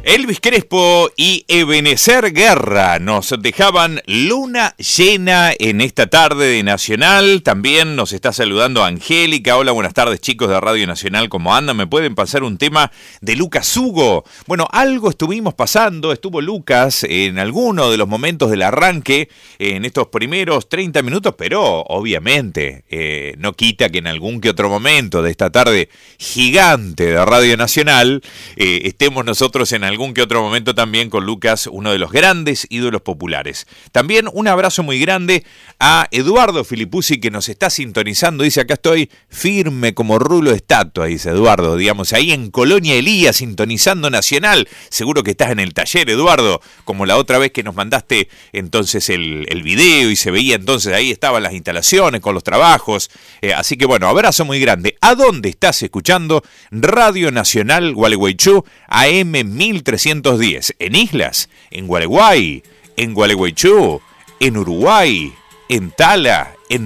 Elvis Crespo y Ebenezer Guerra nos dejaban luna llena en esta tarde de Nacional. También nos está saludando Angélica. Hola, buenas tardes, chicos de Radio Nacional, ¿cómo andan? ¿Me pueden pasar un tema de Lucas Hugo? Bueno, algo estuvimos pasando, estuvo Lucas en alguno de los momentos del arranque, en estos primeros 30 minutos, pero obviamente no quita que en algún que otro momento de esta tarde gigante de Radio Nacional estemos nosotros en algún que otro momento también con Lucas, uno de los grandes ídolos populares. También un abrazo muy grande a Eduardo Filipuzzi, que nos está sintonizando. Dice, acá estoy firme como rulo de estatua, dice Eduardo, digamos, ahí en Colonia Elías, sintonizando Nacional. Seguro que estás en el taller, Eduardo, como la otra vez que nos mandaste entonces el video y se veía entonces, ahí estaban las instalaciones con los trabajos. Así que bueno, abrazo muy grande. ¿A dónde estás escuchando? Radio Nacional Gualeguaychú, AM 1310, en Islas, en Gualeguay, en Gualeguaychú, en Uruguay, en Tala, en